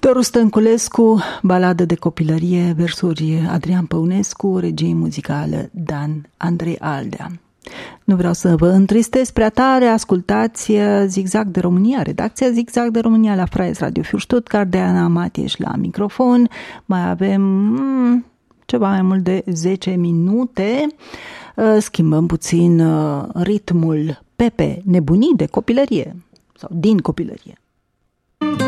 Doru Stănculescu, baladă de copilărie, versuri Adrian Păunescu, regie muzicală Dan Andrei Aldea. Nu vreau să vă întristez prea tare, ascultați Zigzag de România, redacția Zigzag de România la Freies Radio für Stuttgart, de Ana Matieș la microfon. Mai avem ceva mai mult de 10 minute. Schimbăm puțin ritmul pe nebunii de copilărie sau din copilărie.